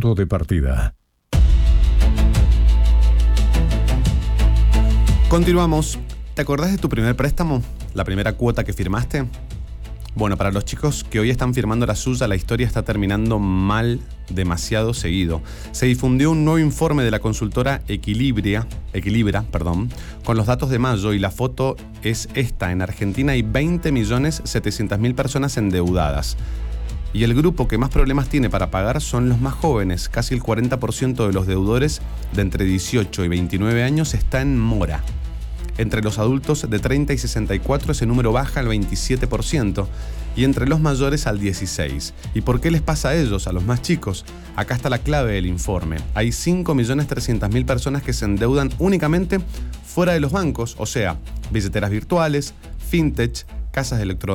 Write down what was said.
Punto de partida. Continuamos. ¿Te acordás de tu primer préstamo? ¿La primera cuota que firmaste? Bueno, para los chicos que hoy están firmando la suya, la historia está terminando mal demasiado seguido. Se difundió un nuevo informe de la consultora Equilibra, con los datos de mayo, y la foto es esta. En Argentina hay 20.700.000 personas endeudadas. Y el grupo que más problemas tiene para pagar son los más jóvenes. Casi el 40% de los deudores de entre 18 y 29 años está en mora. Entre los adultos de 30 y 64 ese número baja al 27% y entre los mayores al 16%. ¿Y por qué les pasa a ellos, a los más chicos? Acá está la clave del informe. Hay 5.300.000 personas que se endeudan únicamente fuera de los bancos, o sea, billeteras virtuales, fintech, casas de electrodomésticos,